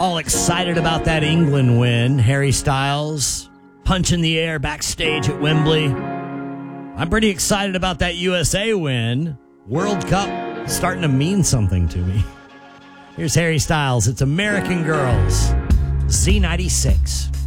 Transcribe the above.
All excited about that England win. Harry Styles punching the air backstage at Wembley. I'm pretty excited about that USA win. World Cup starting to mean something to me. Here's Harry Styles. It's American Girls. Z96.